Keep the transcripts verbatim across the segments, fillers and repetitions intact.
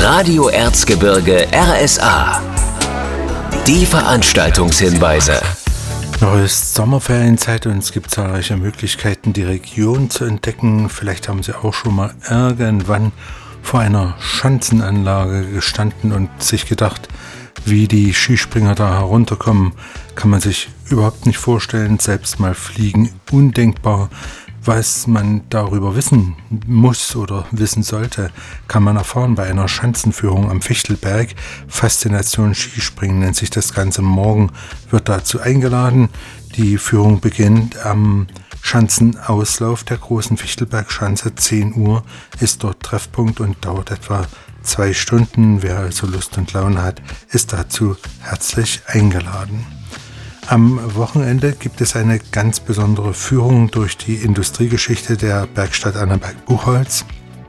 Radio Erzgebirge R S A. Die Veranstaltungshinweise. Noch ist Sommerferienzeit und es gibt zahlreiche Möglichkeiten, die Region zu entdecken. Vielleicht haben Sie auch schon mal irgendwann vor einer Schanzenanlage gestanden und sich gedacht, wie die Skispringer da herunterkommen, kann man sich überhaupt nicht vorstellen. Selbst mal fliegen, undenkbar. Was man darüber wissen muss oder wissen sollte, kann man erfahren bei einer Schanzenführung am Fichtelberg. Faszination Skispringen nennt sich das Ganze. Morgen wird dazu eingeladen. Die Führung beginnt am Schanzenauslauf der großen Fichtelbergschanze. zehn Uhr ist dort Treffpunkt und dauert etwa zwei Stunden. Wer also Lust und Laune hat, ist dazu herzlich eingeladen. Am Wochenende gibt es eine ganz besondere Führung durch die Industriegeschichte der Bergstadt Annaberg-Buchholz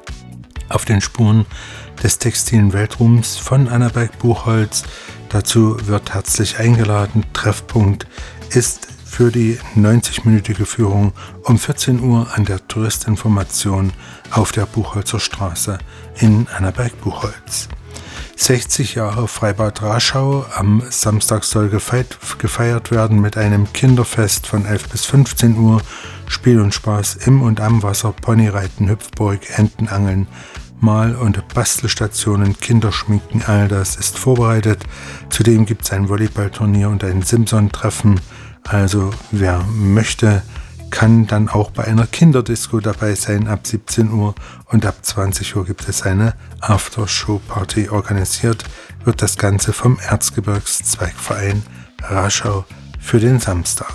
auf den Spuren des textilen Weltruhms von Annaberg-Buchholz. Dazu wird herzlich eingeladen. Treffpunkt ist für die neunzig-minütige Führung um vierzehn Uhr an der Touristinformation auf der Buchholzer Straße in Annaberg-Buchholz. sechzig Jahre Freibad Raschau. Am Samstag soll gefeiert, gefeiert werden mit einem Kinderfest von elf bis fünfzehn Uhr. Spiel und Spaß im und am Wasser, Ponyreiten, Hüpfburg, Entenangeln, Mal- und Bastelstationen, Kinderschminken, all das ist vorbereitet. Zudem gibt es ein Volleyballturnier und ein Simson-Treffen. Also wer möchte, kann dann auch bei einer Kinderdisco dabei sein. Ab siebzehn Uhr und ab zwanzig Uhr gibt es eine Aftershow-Party. Organisiert wird das Ganze vom Erzgebirgszweigverein Raschau für den Samstag.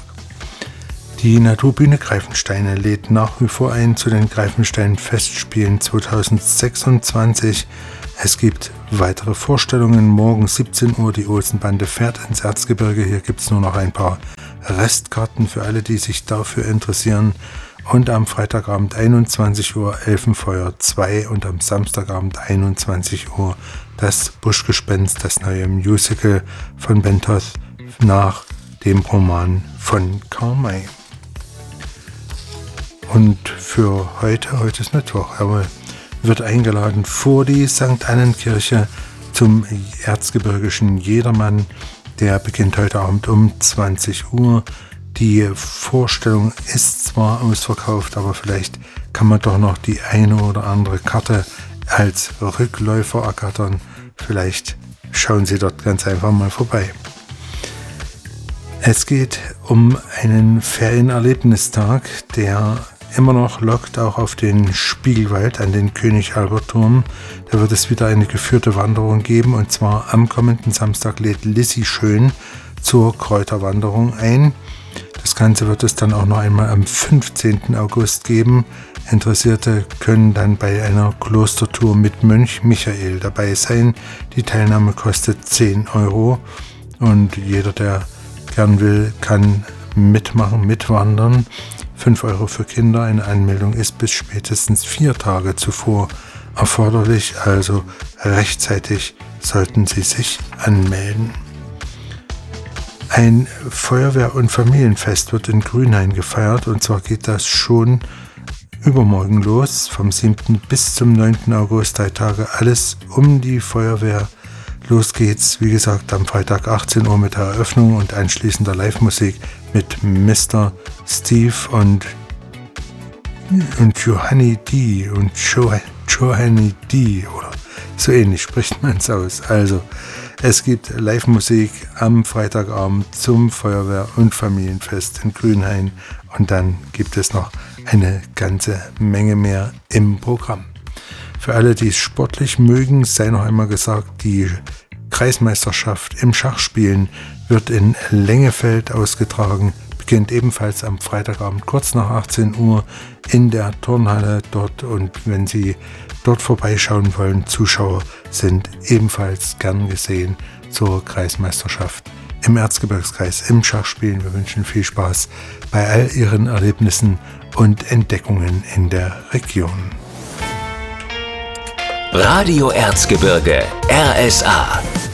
Die Naturbühne Greifensteine lädt nach wie vor ein zu den Greifenstein-Festspielen zweitausendsechsundzwanzig. Es gibt weitere Vorstellungen. Morgen siebzehn Uhr die Olsenbande fährt ins Erzgebirge. Hier gibt es nur noch ein paar Restkarten für alle, die sich dafür interessieren. Und am Freitagabend einundzwanzig Uhr Elfenfeuer zwei und am Samstagabend einundzwanzig Uhr das Buschgespenst, das neue Musical von Ben Toth nach dem Roman von Karl May. Und für heute, heute ist Mittwoch, aber wird eingeladen vor die Sankt Annenkirche zum erzgebirgischen Jedermann. Der beginnt heute Abend um zwanzig Uhr. Die Vorstellung ist zwar ausverkauft, aber vielleicht kann man doch noch die eine oder andere Karte als Rückläufer ergattern. Vielleicht schauen Sie dort ganz einfach mal vorbei. Es geht um einen Ferienerlebnistag, der immer noch lockt, auch auf den Spiegelwald an den König-Albert-Turm. Da wird es wieder eine geführte Wanderung geben und zwar am kommenden Samstag lädt Lissi Schön zur Kräuterwanderung ein. Das Ganze wird es dann auch noch einmal am fünfzehnten August geben. Interessierte können dann bei einer Klostertour mit Mönch Michael dabei sein. Die Teilnahme kostet zehn Euro und jeder, der gern will, kann mitmachen, mitwandern. fünf Euro für Kinder. Eine Anmeldung ist bis spätestens vier Tage zuvor erforderlich, also rechtzeitig sollten Sie sich anmelden. Ein Feuerwehr- und Familienfest wird in Grünhain gefeiert und zwar geht das schon übermorgen los, vom siebten bis zum neunten August, drei Tage, alles um die Feuerwehr. Los geht's, wie gesagt, am Freitag achtzehn Uhr mit der Eröffnung und anschließender Live-Musik mit Mister Steve und, und Johanny D. und jo, Johanny D. oder so ähnlich spricht man es aus. Also, es gibt Live-Musik am Freitagabend zum Feuerwehr- und Familienfest in Grünhain und dann gibt es noch eine ganze Menge mehr im Programm. Für alle, die es sportlich mögen, sei noch einmal gesagt, die Kreismeisterschaft im Schachspielen wird in Lengefeld ausgetragen, beginnt ebenfalls am Freitagabend kurz nach achtzehn Uhr in der Turnhalle dort und wenn Sie dort vorbeischauen wollen, Zuschauer sind ebenfalls gern gesehen zur Kreismeisterschaft im Erzgebirgskreis im Schachspielen. Wir wünschen viel Spaß bei all Ihren Erlebnissen und Entdeckungen in der Region. Radio Erzgebirge R S A